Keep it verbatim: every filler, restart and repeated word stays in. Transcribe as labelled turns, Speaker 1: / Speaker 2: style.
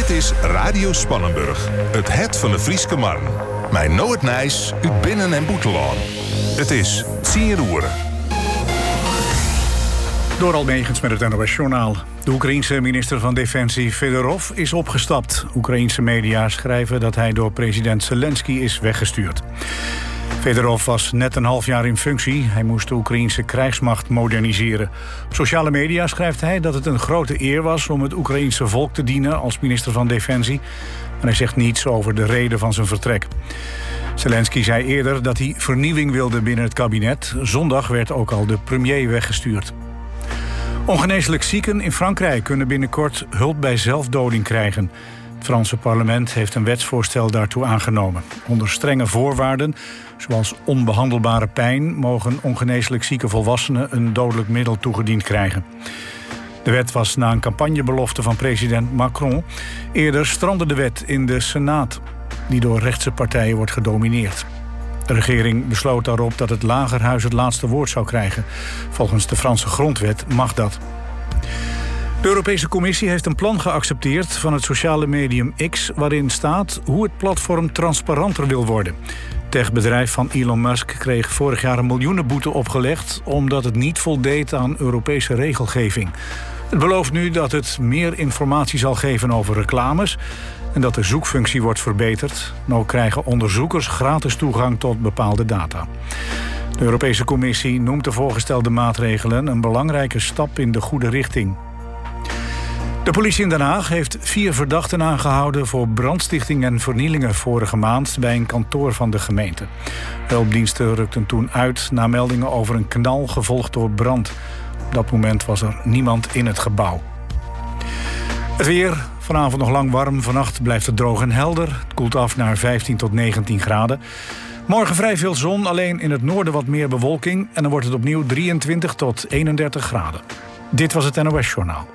Speaker 1: Dit is Radio Spannenburg, het het van de Frieske Marn. Mijn Noord Nijs, uit Binnen- en Boetelaan. Het is tien uur.
Speaker 2: Door Almegens met het N O S-journaal. De Oekraïense minister van Defensie Fedorov is opgestapt. Oekraïense media schrijven dat hij door president Zelensky is weggestuurd. Fedorov was net een half jaar in functie. Hij moest de Oekraïense krijgsmacht moderniseren. Op sociale media schrijft hij dat het een grote eer was om het Oekraïense volk te dienen als minister van Defensie. Maar hij zegt niets over de reden van zijn vertrek. Zelensky zei eerder dat hij vernieuwing wilde binnen het kabinet. Zondag werd ook al de premier weggestuurd. Ongeneeslijk zieken in Frankrijk kunnen binnenkort hulp bij zelfdoding krijgen. Het Franse parlement heeft een wetsvoorstel daartoe aangenomen. Onder strenge voorwaarden, zoals onbehandelbare pijn, mogen ongeneeslijk zieke volwassenen een dodelijk middel toegediend krijgen. De wet was na een campagnebelofte van president Macron. Eerder strandde de wet in de Senaat, die door rechtse partijen wordt gedomineerd. De regering besloot daarop dat het Lagerhuis het laatste woord zou krijgen. Volgens de Franse grondwet mag dat. De Europese Commissie heeft een plan geaccepteerd van het sociale medium X, waarin staat hoe het platform transparanter wil worden. Het techbedrijf van Elon Musk kreeg vorig jaar een miljoenenboete opgelegd omdat het niet voldeed aan Europese regelgeving. Het belooft nu dat het meer informatie zal geven over reclames en dat de zoekfunctie wordt verbeterd. En ook krijgen onderzoekers gratis toegang tot bepaalde data. De Europese Commissie noemt de voorgestelde maatregelen een belangrijke stap in de goede richting. De politie in Den Haag heeft vier verdachten aangehouden voor brandstichting en vernielingen vorige maand bij een kantoor van de gemeente. Hulpdiensten rukten toen uit na meldingen over een knal gevolgd door brand. Op dat moment was er niemand in het gebouw. Het weer, vanavond nog lang warm, vannacht blijft het droog en helder. Het koelt af naar vijftien tot negentien graden. Morgen vrij veel zon, alleen in het noorden wat meer bewolking. En dan wordt het opnieuw drieëntwintig tot eenendertig graden. Dit was het N O S-journaal.